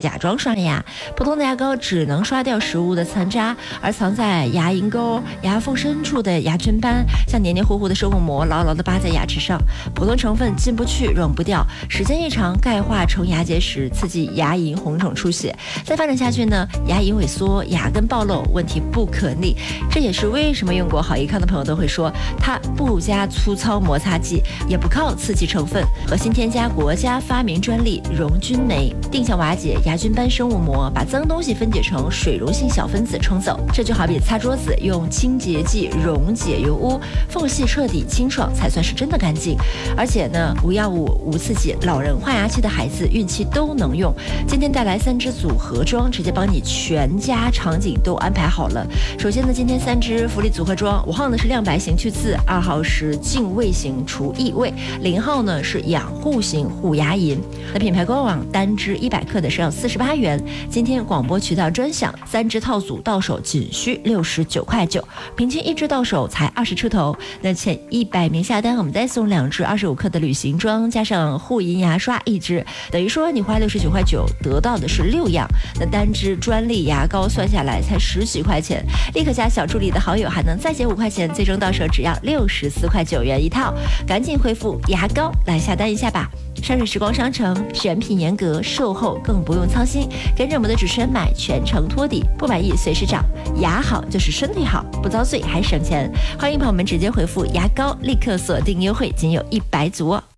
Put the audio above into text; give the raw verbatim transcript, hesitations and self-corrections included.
假装刷牙。普通的牙膏只能刷掉食物的残渣，而藏在牙龈沟、牙缝深处的牙菌斑，像黏黏糊糊的生物膜，牢牢地扒在牙齿上。普通成分进不去、溶不掉，时间一长，钙化成牙结石，刺激牙龈红肿出血。再发展下去呢，牙龈萎缩、牙根暴露，问题不可逆。这也是为什么用过好益康的朋友都会说，它不加粗糙摩擦剂，也不靠刺激成分，核心添加国家发明专利溶菌酶，定向瓦解牙菌斑生物膜，把脏东西分解成水溶性小分子冲走。这就好比擦桌子用清洁剂溶解油污，缝隙彻底清爽才算是真的干净。而且呢，无药物、无刺激，老人、换牙期的孩子、孕期都能用。今天带来三支组合装，直接帮你全家场景都安排好了。首先呢，今天三支福利组合装，五号呢是亮白型去刺，二号是净味型除异味，零号呢是养护型护牙龈。那品牌官网单支一百克的是要四十八元，今天广播渠道专享，三支套组到手仅需六十九块九，平均一支到手才二十出头。那前一百名下单，我们再送两支二十五克的旅行装，加上护龈牙刷一支，等于说你花六十九块九得到的是六样。那单支专利牙膏算下来才十几块钱，立刻加小助理的好友还能再减五块钱，最终到手只要六十四块九元一套，赶紧回复牙膏来下单一下吧。山水时光商城选品严格，售后更不用操心，跟着我们的主持人买，全程托底，不满意随时找。牙好就是身体好，不遭罪还省钱。欢迎朋友们直接回复牙膏，立刻锁定优惠，仅有一百组哦。